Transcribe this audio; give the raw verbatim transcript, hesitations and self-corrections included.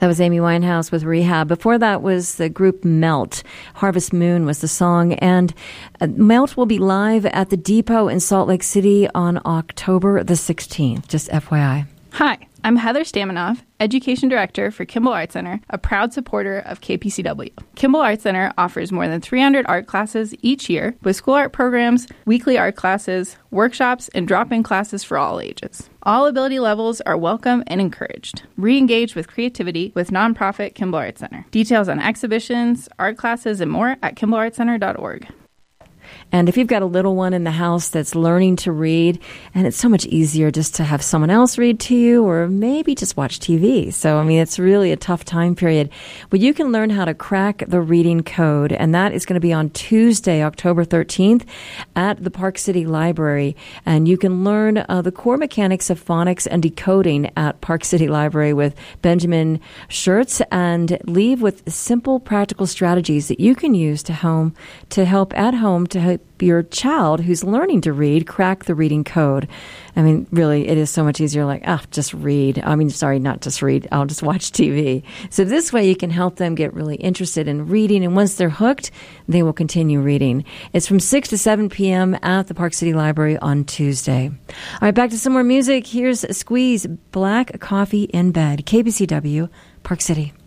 That was Amy Winehouse with Rehab. Before that was the group Melt. Harvest Moon was the song. And uh, Melt will be live at the Depot in Salt Lake City on October the sixteenth. Just F Y I. Hi, I'm Heather Staminoff, Education Director for Kimball Art Center, a proud supporter of K P C W. Kimball Art Center offers more than three hundred art classes each year with school art programs, weekly art classes, workshops, and drop-in classes for all ages. All ability levels are welcome and encouraged. Re-engage with creativity with nonprofit Kimball Art Center. Details on exhibitions, art classes, and more at kimball art center dot org. And if you've got a little one in the house that's learning to read, and it's so much easier just to have someone else read to you or maybe just watch T V. So, I mean, it's really a tough time period. Well, you can learn how to crack the reading code, and that is going to be on Tuesday, October thirteenth at the Park City Library. And you can learn uh, the core mechanics of phonics and decoding at Park City Library with Benjamin Schertz, and leave with simple, practical strategies that you can use to home to help at home to help your child who's learning to read crack the reading code. I mean, really, it is so much easier. Like, ah, just read. I mean, sorry, not just read. I'll just watch T V. So this way you can help them get really interested in reading. And once they're hooked, they will continue reading. It's from six to seven p.m. at the Park City Library on Tuesday. All right, back to some more music. Here's Squeeze, Black Coffee in Bed, K B C W, Park City.